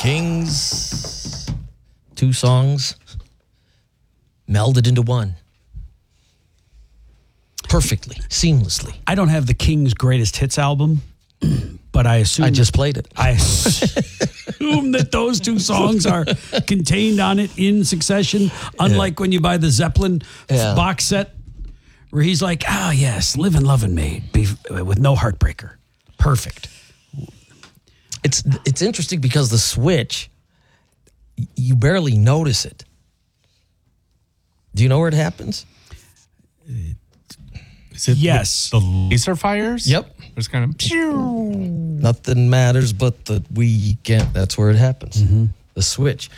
Kings. 2 songs melded into one. Perfectly, seamlessly. I don't have the King's Greatest Hits album, but I assume... I just played it. I assume that those 2 songs are contained on it in succession, unlike when you buy the Zeppelin box set, where he's like, yes, Live and Love and Me, with no heartbreaker. Perfect. It's interesting because the switch, you barely notice it. Do you know where it happens? Is it the laser fires? Yep. It's kind of... Nothing matters but the weekend. That's where it happens. Mm-hmm. The switch.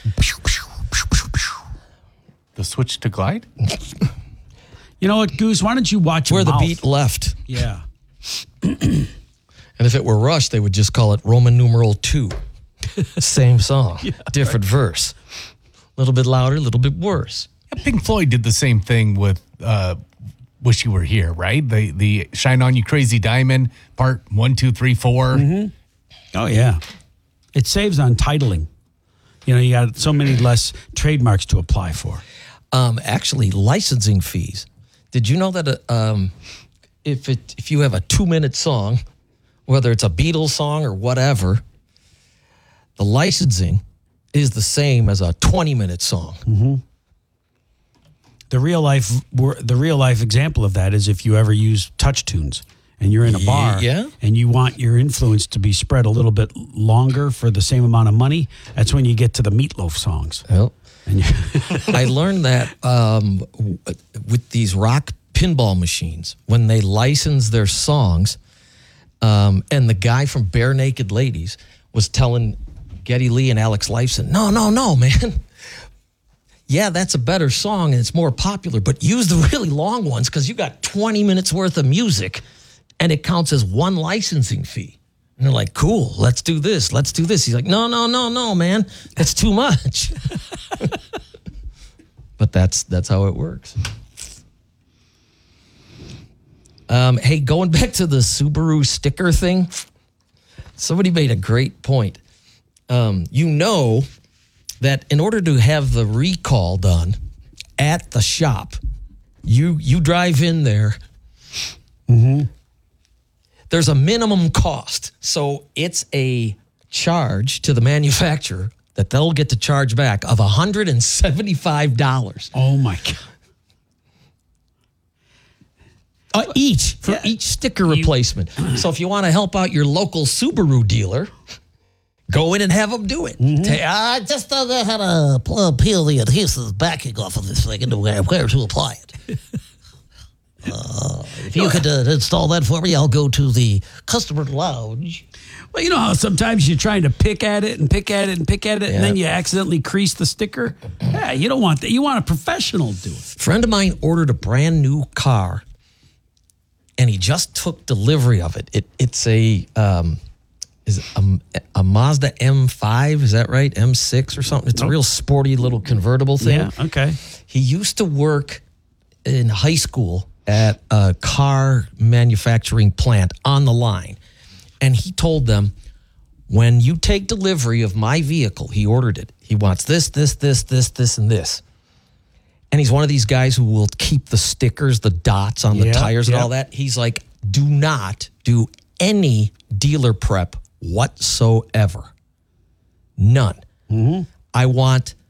The switch to glide? You know what, Goose? Why don't you watch where Mouth? The beat left. Yeah. And if it were Rush, they would just call it Roman numeral 2. Same song, different verse. A little bit louder, a little bit worse. Yeah, Pink Floyd did the same thing with Wish You Were Here, right? The Shine On You Crazy Diamond, part 1, 2, 3, 4. Mm-hmm. Oh, yeah. It saves on titling. You know, you got so many less trademarks to apply for. Actually, licensing fees. Did you know that if you have a 2-minute song, whether it's a Beatles song or whatever, the licensing is the same as a 20-minute song. Mm-hmm. The real life example of that is if you ever use touch tunes and you're in a bar and you want your influence to be spread a little bit longer for the same amount of money, that's when you get to the Meatloaf songs. Well, I learned that with these rock pinball machines, when they license their songs, and the guy from Bare Naked Ladies was telling Geddy Lee and Alex Lifeson, no, man. Yeah, that's a better song and it's more popular, but use the really long ones because you got 20 minutes worth of music and it counts as one licensing fee. And they're like, cool, let's do this. He's like, no, man, that's too much. But that's how it works. Hey, going back to the Subaru sticker thing, somebody made a great point. You know that in order to have the recall done at the shop, you drive in there. Mm-hmm. There's a minimum cost. So it's a charge to the manufacturer that they'll get to charge back of $175. Oh, my God. Each sticker replacement. So if you want to help out your local Subaru dealer, go in and have them do it. Mm-hmm. I just thought I had to peel the adhesive backing off of this thing and where to apply it. If you could install that for me, I'll go to the customer lounge. Well, you know how sometimes you're trying to pick at it, and then you accidentally crease the sticker? Yeah, you don't want that. You want a professional to do it. A friend of mine ordered a brand new car, and he just took delivery of it. It's a Mazda M5, is that right? M6 or something? It's a real sporty little convertible thing. Yeah, okay. He used to work in high school at a car manufacturing plant on the line. And he told them, when you take delivery of my vehicle, he ordered it. He wants this, and this. And he's one of these guys who will keep the stickers, the dots on the tires and all that. He's like, do not do any dealer prep whatsoever. None. Mm-hmm. I want